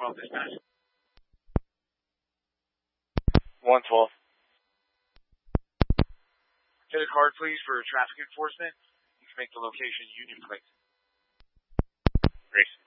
112 dispatch. 112. Get a card, please, for traffic enforcement. You can make the location Union Place. Great.